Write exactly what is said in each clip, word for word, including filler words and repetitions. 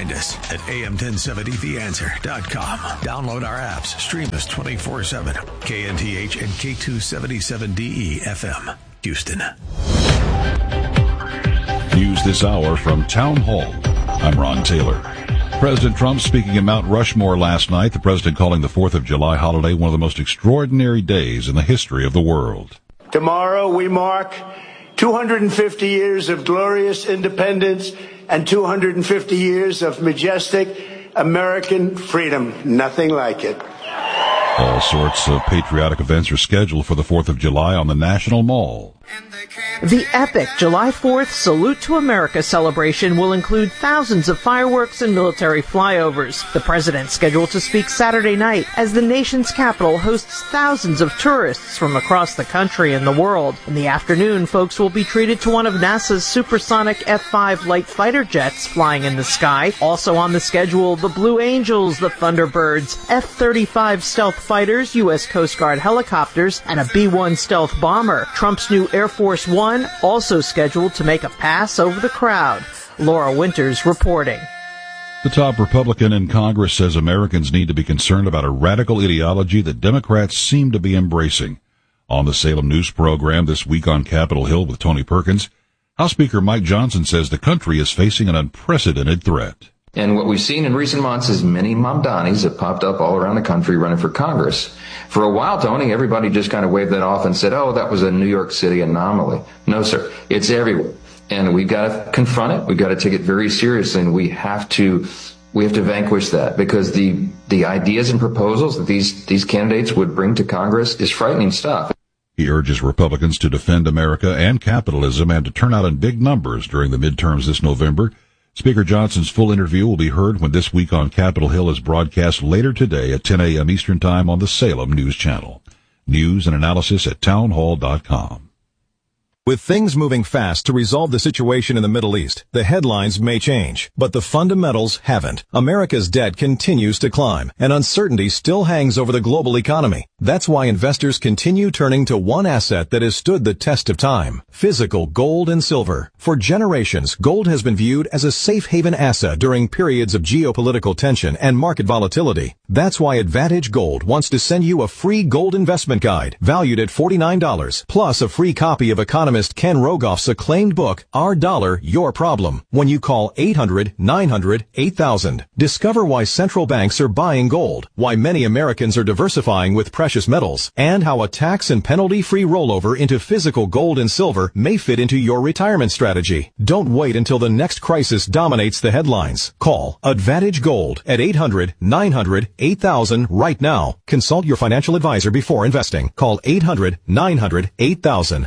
Find us at A M ten seventy the answer dot com. Download our apps. Stream us twenty-four seven. K N T H and K two seventy-seven D E F M, Houston. News this hour from Town Hall. I'm Ron Taylor. President Trump speaking at Mount Rushmore last night, the president calling the fourth of July holiday one of the most extraordinary days in the history of the world. Tomorrow we mark two hundred fifty years of glorious independence and two hundred fifty years of majestic American freedom. Nothing like it. All sorts of patriotic events are scheduled for the fourth of July on the National Mall. The epic July fourth Salute to America celebration will include thousands of fireworks and military flyovers. The president scheduled to speak Saturday night as the nation's capital hosts thousands of tourists from across the country and the world. In the afternoon, folks will be treated to one of NASA's supersonic F five light fighter jets flying in the sky. Also on the schedule, the Blue Angels, the Thunderbirds, F thirty-five stealth fighters, U S Coast Guard helicopters, and a B one stealth bomber. Trump's new Air Force One also scheduled to make a pass over the crowd. Laura Winters reporting. The top Republican in Congress says Americans need to be concerned about a radical ideology that Democrats seem to be embracing. On the Salem News program this week on Capitol Hill with Tony Perkins, House Speaker Mike Johnson says the country is facing an unprecedented threat. And what we've seen in recent months is many Mamdanis have popped up all around the country running for Congress. For a while, Tony, everybody just kind of waved that off and said, oh, that was a New York City anomaly. No, sir. It's everywhere. And we've got to confront it. We've got to take it very seriously. And we have to we have to vanquish that, because the the ideas and proposals that these, these candidates would bring to Congress is frightening stuff. He urges Republicans to defend America and capitalism and to turn out in big numbers during the midterms this November. Speaker Johnson's full interview will be heard when This Week on Capitol Hill is broadcast later today at ten a.m. Eastern Time on the Salem News Channel. News and analysis at townhall dot com. With things moving fast to resolve the situation in the Middle East, the headlines may change, but the fundamentals haven't. America's debt continues to climb, and uncertainty still hangs over the global economy. That's why investors continue turning to one asset that has stood the test of time: physical gold and silver. For generations, gold has been viewed as a safe haven asset during periods of geopolitical tension and market volatility. That's why Advantage Gold wants to send you a free gold investment guide valued at forty-nine dollars, plus a free copy of economist Ken Rogoff's acclaimed book, Our Dollar, Your Problem, when you call eight hundred, nine hundred, eight thousand. Discover why central banks are buying gold, why many Americans are diversifying with precious metals, and how a tax and penalty-free rollover into physical gold and silver may fit into your retirement strategy. Don't wait until the next crisis dominates the headlines. Call Advantage Gold at eight hundred, nine hundred, eight thousand right now. Consult your financial advisor before investing. Call eight hundred, nine hundred, eight thousand.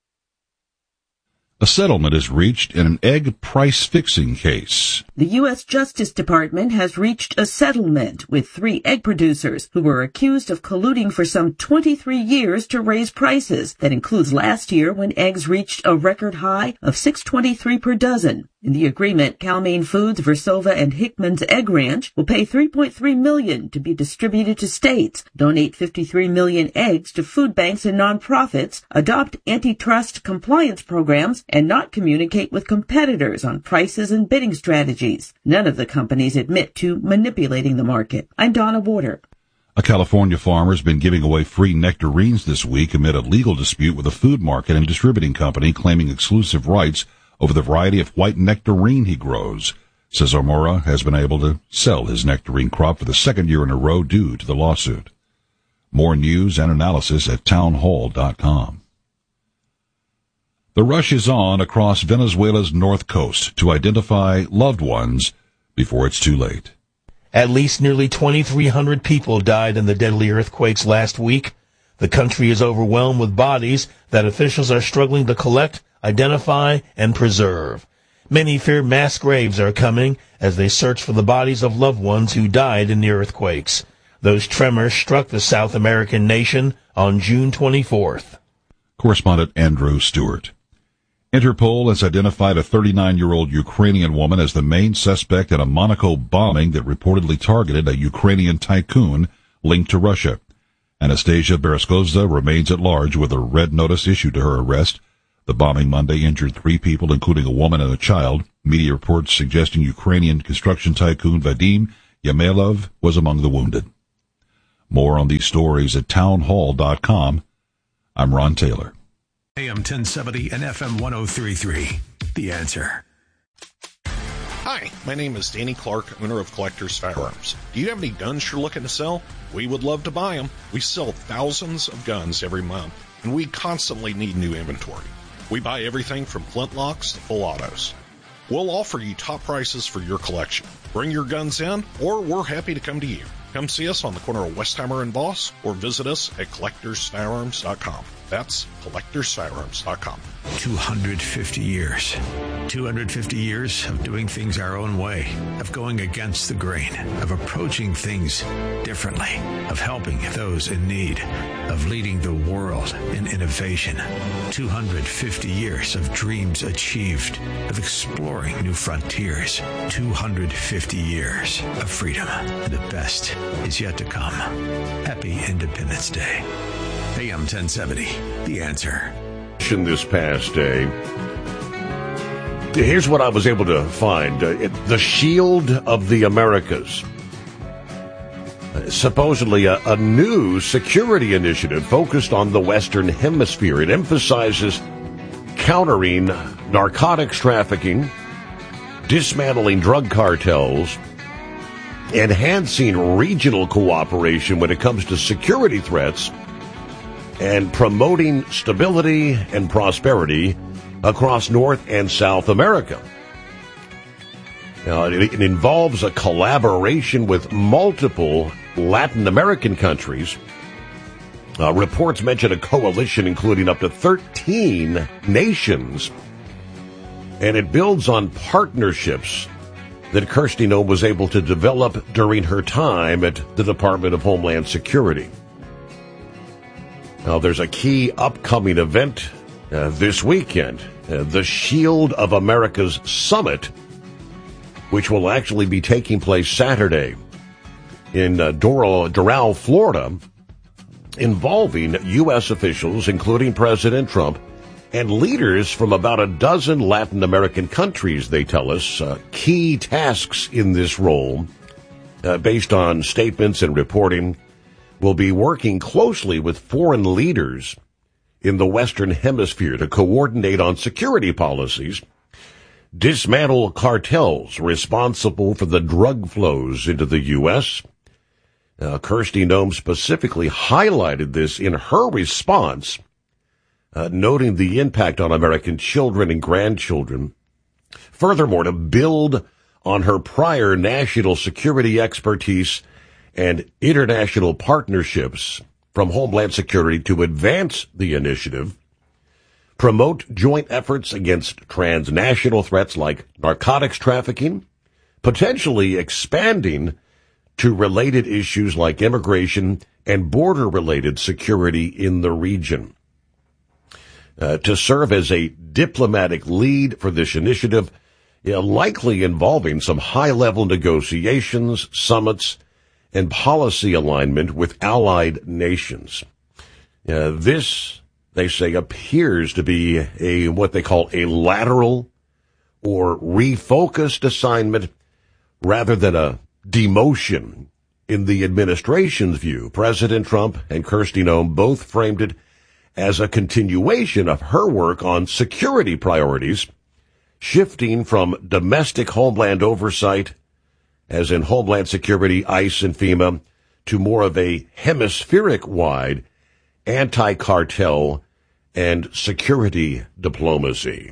A settlement is reached in an egg price-fixing case. The U S Justice Department has reached a settlement with three egg producers who were accused of colluding for some twenty-three years to raise prices. That includes last year when eggs reached a record high of six dollars and twenty-three cents per dozen. In the agreement, Cal-Maine Foods, Versova, and Hickman's Egg Ranch will pay three point three million dollars to be distributed to states, donate fifty-three million eggs to food banks and nonprofits, adopt antitrust compliance programs, and not communicate with competitors on prices and bidding strategies. None of the companies admit to manipulating the market. I'm Donna Warder. A California farmer has been giving away free nectarines this week amid a legal dispute with a food market and distributing company claiming exclusive rights over the variety of white nectarine he grows. Cesar Mora has been able to sell his nectarine crop for the second year in a row due to the lawsuit. More news and analysis at townhall dot com. The rush is on across Venezuela's north coast to identify loved ones before it's too late. At least nearly twenty-three hundred people died in the deadly earthquakes last week. The country is overwhelmed with bodies that officials are struggling to collect, identify, and preserve. Many fear mass graves are coming as they search for the bodies of loved ones who died in the earthquakes. Those tremors struck the South American nation on June twenty-fourth. Correspondent Andrew Stewart. Interpol has identified a thirty-nine-year-old Ukrainian woman as the main suspect in a Monaco bombing that reportedly targeted a Ukrainian tycoon linked to Russia. Anastasia Bereskovza remains at large with a red notice issued to her arrest. The bombing Monday injured three people, including a woman and a child. Media reports suggesting Ukrainian construction tycoon Vadim Yamelov was among the wounded. More on these stories at townhall dot com. I'm Ron Taylor. A M ten seventy and F M one oh three point three. The Answer. Hi, my name is Danny Clark, owner of Collector's Firearms. Do you have any guns you're looking to sell? We would love to buy them. We sell thousands of guns every month, and we constantly need new inventory. We buy everything from flintlocks to full autos. We'll offer you top prices for your collection. Bring your guns in, or we're happy to come to you. Come see us on the corner of Westheimer and Voss, or visit us at collectors firearms dot com. That's collectors firearms dot com. two hundred fifty years. two hundred fifty years of doing things our own way, of going against the grain, of approaching things differently, of helping those in need, of leading the world in innovation. two hundred fifty years of dreams achieved, of exploring new frontiers. two hundred fifty years of freedom. And the best is yet to come. Happy Independence Day. A M ten seventy, The Answer. This past day, here's what I was able to find. Uh, it, the Shield of the Americas. Uh, supposedly a, a new security initiative focused on the Western Hemisphere. It emphasizes countering narcotics trafficking, dismantling drug cartels, enhancing regional cooperation when it comes to security threats, and promoting stability and prosperity across North and South America. Now, it, it involves a collaboration with multiple Latin American countries. Uh, reports mention a coalition including up to thirteen nations, and it builds on partnerships that Kirsty Noem was able to develop during her time at the Department of Homeland Security. Now, there's a key upcoming event uh, this weekend, uh, the Shield of Americas Summit, which will actually be taking place Saturday in uh, Doral, Doral, Florida, involving U S officials, including President Trump, and leaders from about a dozen Latin American countries, they tell us. Uh, key tasks in this role, uh, based on statements and reporting, will be working closely with foreign leaders in the Western Hemisphere to coordinate on security policies, dismantle cartels responsible for the drug flows into the U S. Uh, Kirsty Noem specifically highlighted this in her response, uh, noting the impact on American children and grandchildren. Furthermore, to build on her prior national security expertise and international partnerships from Homeland Security to advance the initiative, promote joint efforts against transnational threats like narcotics trafficking, potentially expanding to related issues like immigration and border-related security in the region. Uh, to serve as a diplomatic lead for this initiative, you know, likely involving some high-level negotiations, summits, and policy alignment with allied nations. Uh, this, they say, appears to be a what they call a lateral or refocused assignment rather than a demotion. In the administration's view, President Trump and Kirsty Noem both framed it as a continuation of her work on security priorities, shifting from domestic homeland oversight, as in Homeland Security, ICE, and FEMA, to more of a hemispheric-wide anti-cartel and security diplomacy.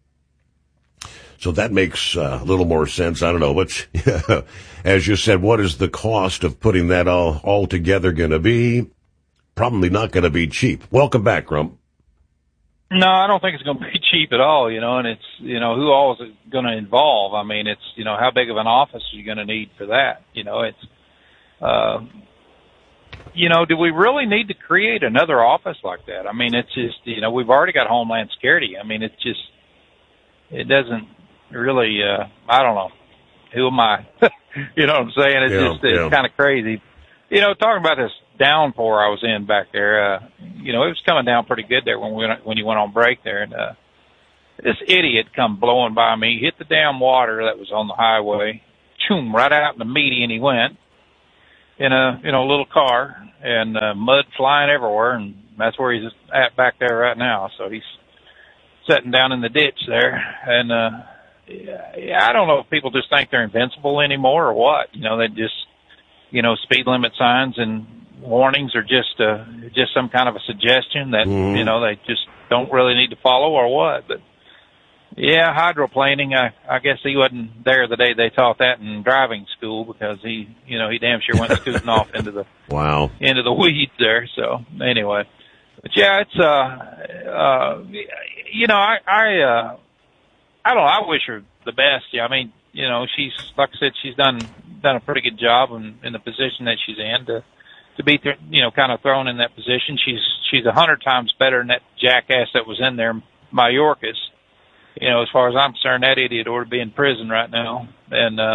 So that makes uh, a little more sense. I don't know, but as you said, what is the cost of putting that all, all together going to be? Probably not going to be cheap. Welcome back, Grump. No, I don't think it's going to be cheap at all, you know, and it's, you know, who all is it going to involve? I mean, it's, you know, how big of an office are you going to need for that? You know, it's, uh, you know, do we really need to create another office like that? I mean, it's just, you know, we've already got Homeland Security. I mean, it's just, it doesn't really, uh, I don't know. Who am I? You know what I'm saying? It's yeah, just, it's yeah. kind of crazy. You know, talking about this downpour I was in back there, uh, you know, it was coming down pretty good there when we went, when you went on break there. And, uh, this idiot come blowing by me, hit the damn water that was on the highway, choom, right out in the median he went, in a, you know, little car, and uh, mud flying everywhere, and that's where he's at back there right now. So he's sitting down in the ditch there, and uh, yeah, I don't know if people just think they're invincible anymore or what. You know, they just, you know, speed limit signs and warnings are just uh, just some kind of a suggestion that, mm. you know, they just don't really need to follow or what. But yeah, hydroplaning, I, I guess he wasn't there the day they taught that in driving school, because he, you know, he damn sure went scooting off into the, wow, into the weeds there. So anyway, but yeah, it's, uh, uh, you know, I, I, uh, I don't know, I wish her the best. Yeah, I mean, you know, she's, like I said, she's done, done a pretty good job in, in the position that she's in to, to be, th- you know, kind of thrown in that position. She's, she's a hundred times better than that jackass that was in there, Mayorkas. You know, as far as I'm concerned, that idiot ought to be in prison right now. And, uh,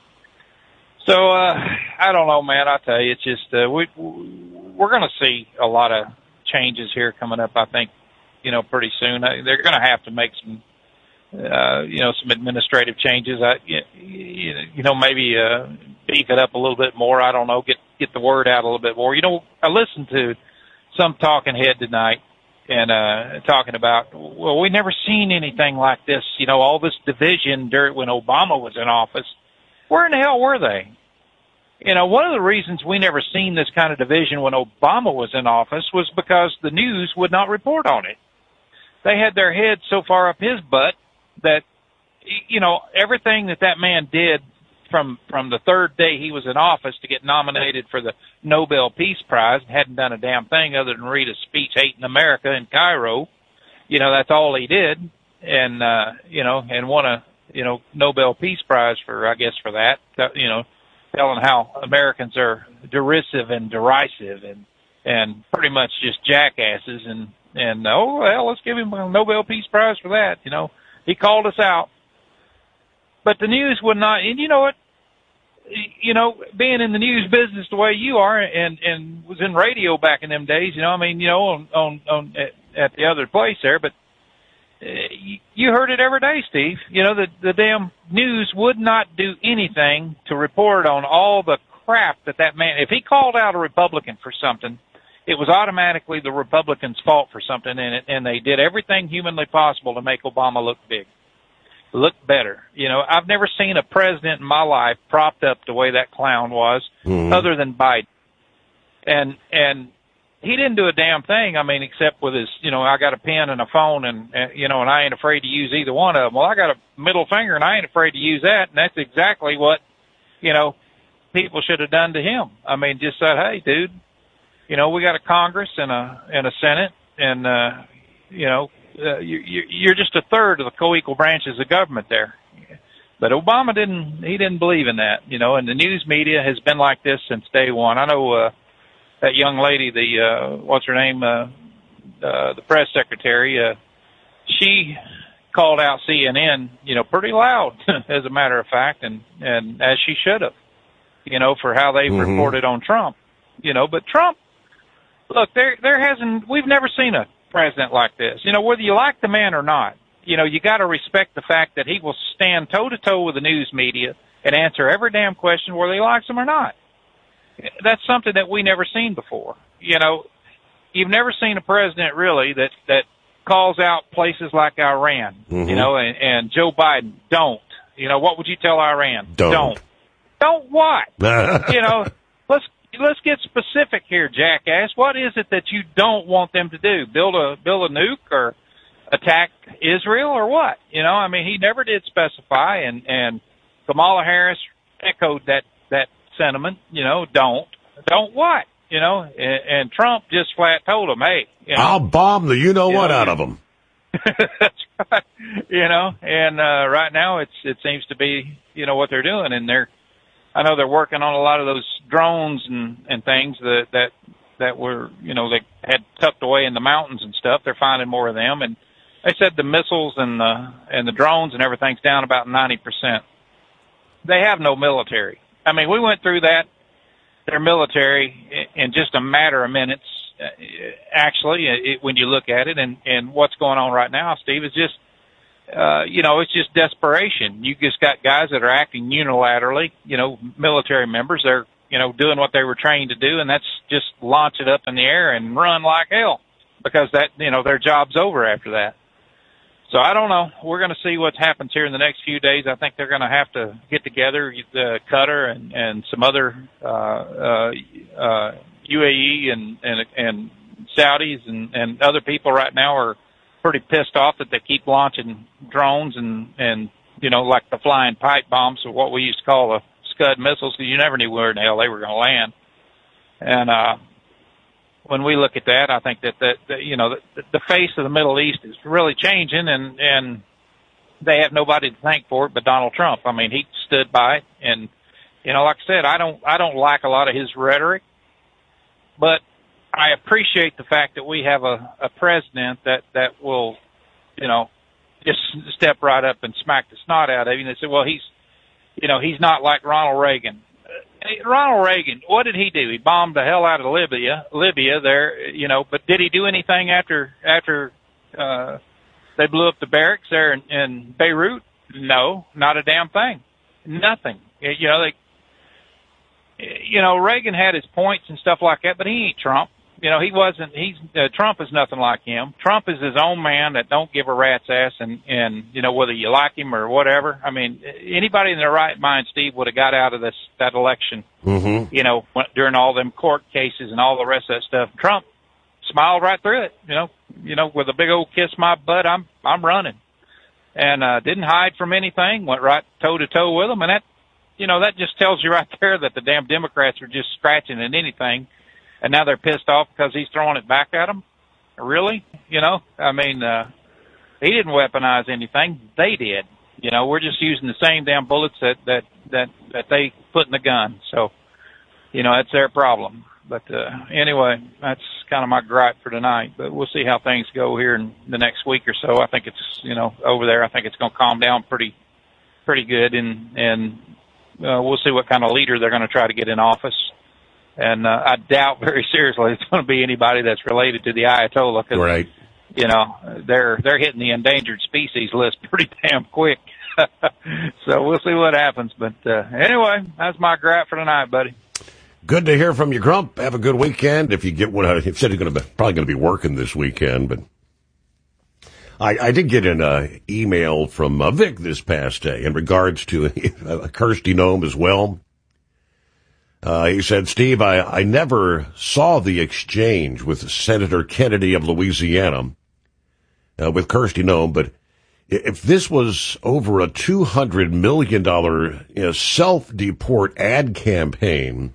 so, uh, I don't know, man. I tell you, it's just, uh, we, we're going to see a lot of changes here coming up, I think, you know, pretty soon. They're going to have to make some, uh, you know, some administrative changes. I, you, you know, maybe, uh, beef it up a little bit more. I don't know, get, get the word out a little bit more. You know, I listened to some talking head tonight, and uh talking about, well, we never seen anything like this, you know, all this division during when Obama was in office. Where in the hell were they? You know, one of the reasons we never seen this kind of division when Obama was in office was because the news would not report on it. They had their head so far up his butt that, you know, everything that that man did from from the third day he was in office to get nominated for the Nobel Peace Prize, hadn't done a damn thing other than read a speech hating America in Cairo. You know, that's all he did. And, uh, you know, and won a, you know, Nobel Peace Prize for, I guess, for that, you know, telling how Americans are derisive and derisive and, and pretty much just jackasses. And, and, oh, well, let's give him a Nobel Peace Prize for that. You know, he called us out. But the news would not, and you know what, you know, being in the news business the way you are, and, and was in radio back in them days, you know, I mean, you know, on, on, on at, at the other place there, but uh, you, you heard it every day, Steve. You know, the, the damn news would not do anything to report on all the crap that that man, if he called out a Republican for something, it was automatically the Republicans' fault for something in it, and they did everything humanly possible to make Obama look big. Look better. You know, I've never seen a president in my life propped up the way that clown was, mm-hmm. other than Biden. And, and he didn't do a damn thing. I mean, except with his, you know, I got a pen and a phone and, and, you know, and I ain't afraid to use either one of them. Well, I got a middle finger and I ain't afraid to use that. And that's exactly what, you know, people should have done to him. I mean, just said, hey, dude, you know, we got a Congress and a, and a Senate and, uh, you know, Uh, you, you're just a third of the co-equal branches of government there. But Obama didn't, he didn't believe in that, you know, and the news media has been like this since day one. I know, uh, that young lady, the, uh, what's her name, uh, uh, the press secretary, uh, she called out C N N, you know, pretty loud, as a matter of fact, and, and as she should have, you know, for how they mm-hmm. reported on Trump, you know, but Trump, look, there, there hasn't, we've never seen a president like this. You know, whether you like the man or not, you know, you got to respect the fact that he will stand toe to toe with the news media and answer every damn question whether he likes them or not. That's something that we never seen before. You know, you've never seen a president really that, that calls out places like Iran, mm-hmm. you know, and, and Joe Biden, don't. You know, what would you tell Iran? Don't. Don't, don't what? You know, let's Let's get specific here, jackass. What is it that you don't want them to do? Build a build a nuke or attack Israel or what? You know, I mean, he never did specify, and and Kamala Harris echoed that that sentiment. You know, don't don't what? You know, and, and Trump just flat told him, hey, you know, I'll bomb the you know what out of them. That's right. You know, and uh, right now it's it seems to be you know what they're doing, and they're. I know they're working on a lot of those drones and, and things that, that, that were, you know, they had tucked away in the mountains and stuff. They're finding more of them. And they said the missiles and the, and the drones and everything's down about ninety percent. They have no military. I mean, we went through that, their military in just a matter of minutes, actually, it, when you look at it. And, and what's going on right now, Steve, is just, uh, you know, it's just desperation. You just got guys that are acting unilaterally, you know, military members. They're, you know, doing what they were trained to do, and that's just launch it up in the air and run like hell because that, you know, their job's over after that. So I don't know. We're going to see what happens here in the next few days. I think they're going to have to get together, the Qatar and, and some other uh, uh, uh, U A E and, and, and Saudis and, and other people right now are pretty pissed off that they keep launching drones and, and you know, like the flying pipe bombs, or what we used to call the Scud missiles, because you never knew where in the hell they were going to land. And uh, when we look at that, I think that, that, that you know, the, the face of the Middle East is really changing, and, and they have nobody to thank for it but Donald Trump. I mean, he stood by it, and, you know, like I said, I don't, I don't like a lot of his rhetoric, but I appreciate the fact that we have a, a president that, that will, you know, just step right up and smack the snot out of him. They say, well, he's, you know, he's not like Ronald Reagan. Ronald Reagan, what did he do? He bombed the hell out of Libya, Libya there, you know, but did he do anything after, after, uh, they blew up the barracks there in, in Beirut? No, not a damn thing. Nothing. You know, they, you know, Reagan had his points and stuff like that, but he ain't Trump. You know, he wasn't, he's, uh, Trump is nothing like him. Trump is his own man that don't give a rat's ass, and, and, you know, whether you like him or whatever. I mean, anybody in their right mind, Steve, would have got out of this, that election, mm-hmm. you know, during all them court cases and all the rest of that stuff. Trump smiled right through it, you know, you know, with a big old kiss my butt, I'm, I'm running. And, uh, didn't hide from anything, went right toe to toe with them. And that, you know, that just tells you right there that the damn Democrats are just scratching at anything. And now they're pissed off because he's throwing it back at them? Really? You know, I mean, uh, he didn't weaponize anything. They did. You know, we're just using the same damn bullets that, that, that, that they put in the gun. So, you know, that's their problem. But, uh, anyway, that's kind of my gripe for tonight. But we'll see how things go here in the next week or so. I think it's, you know, over there, I think it's going to calm down pretty, pretty good. And, and, uh, we'll see what kind of leader they're going to try to get in office. And uh, I doubt very seriously it's going to be anybody that's related to the Ayatollah, because, right. you know, they're they're hitting the endangered species list pretty damn quick. So we'll see what happens. But uh, anyway, that's my gripe for tonight, buddy. Good to hear from you, Grump. Have a good weekend. If you get one, you said you're going to be, probably going to be working this weekend, but I, I did get an uh, email from uh, Vic this past day in regards to uh, Kirsty Noem as well. Uh, he said, Steve, I, I never saw the exchange with Senator Kennedy of Louisiana, uh, with Kirsty Noem, but if this was over a two hundred million dollars you know, self-deport ad campaign,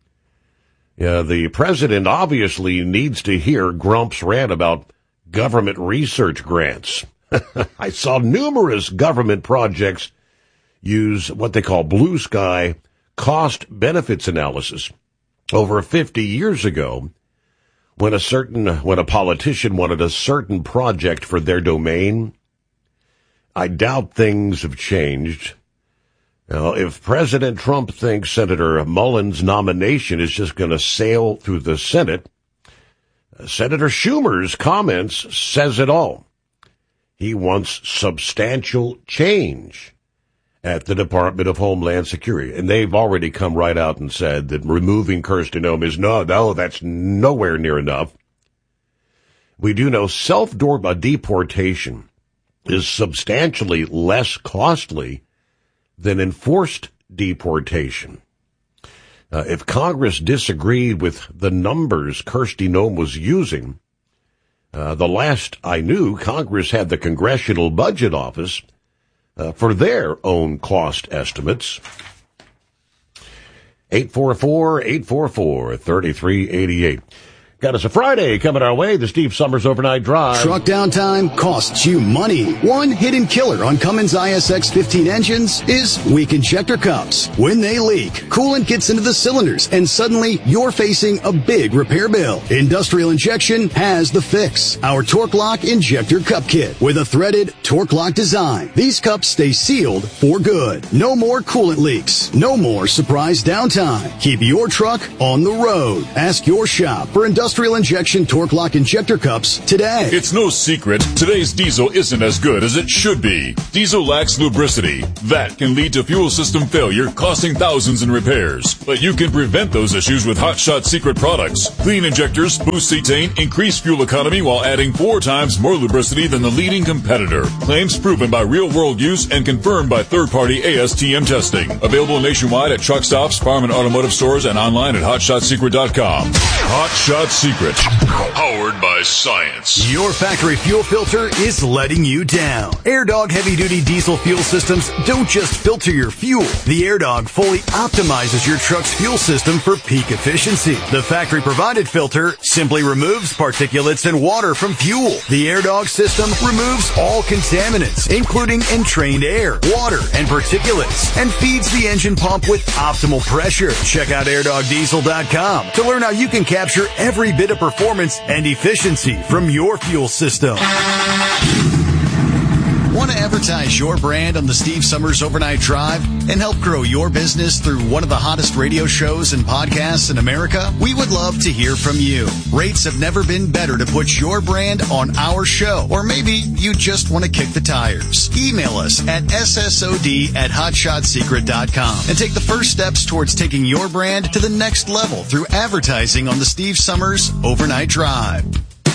uh, the president obviously needs to hear Grump's rant about government research grants. I saw numerous government projects use what they call blue sky cost benefits analysis over fifty years ago, when a certain, when a politician wanted a certain project for their domain. I doubt things have changed. Now, if President Trump thinks Senator Mullins' nomination is just going to sail through the Senate, Senator Schumer's comments says it all. He wants substantial change at the Department of Homeland Security. And they've already come right out and said that removing Kirsty Noem is no, no, that's nowhere near enough. We do know self-deportation is substantially less costly than enforced deportation. Uh, if Congress disagreed with the numbers Kirsty Noem was using, uh, the last I knew, Congress had the Congressional Budget Office Uh, for their own cost estimates. eight four four, eight four four, three three eight eight. Got us a Friday coming our way, the Steve Summers Overnight Drive. Truck downtime costs you money. One hidden killer on Cummins I S X fifteen engines is weak injector cups. When they leak, coolant gets into the cylinders, and suddenly you're facing a big repair bill. Industrial Injection has the fix. Our Torque Lock Injector Cup Kit with a threaded Torque Lock design. These cups stay sealed for good. No more coolant leaks. No more surprise downtime. Keep your truck on the road. Ask your shop for Industrial industrial injection torque lock injector cups today. It's no secret, today's diesel isn't as good as it should be. Diesel lacks lubricity. That can lead to fuel system failure, costing thousands in repairs. But you can prevent those issues with Hot Shot Secret products. Clean injectors, boost cetane, increase fuel economy while adding four times more lubricity than the leading competitor. Claims proven by real-world use and confirmed by third-party A S T M testing. Available nationwide at truck stops, farm and automotive stores, and online at hot shot secret dot com. Hot Shot Secret. Powered by science. Your factory fuel filter is letting you down. AirDog heavy-duty diesel fuel systems don't just filter your fuel. The AirDog fully optimizes your truck's fuel system for peak efficiency. The factory-provided filter simply removes particulates and water from fuel. The AirDog system removes all contaminants, including entrained air, water, and particulates, and feeds the engine pump with optimal pressure. Check out air dog diesel dot com to learn how you can capture every bit of performance and efficiency from your fuel system. Want to advertise your brand on the Steve Summers Overnight Drive and help grow your business through one of the hottest radio shows and podcasts in America? We would love to hear from you. Rates have never been better to put your brand on our show. Or maybe you just want to kick the tires. Email us at S S O D at hot shot secret dot com and take the first steps towards taking your brand to the next level through advertising on the Steve Summers Overnight Drive.